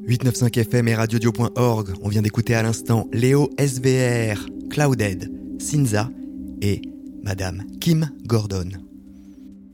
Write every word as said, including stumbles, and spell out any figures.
huit neuf cinq F M et radiodio point org. On vient d'écouter à l'instant Léo S V R, Clouded, Sinza et Madame Kim Gordon.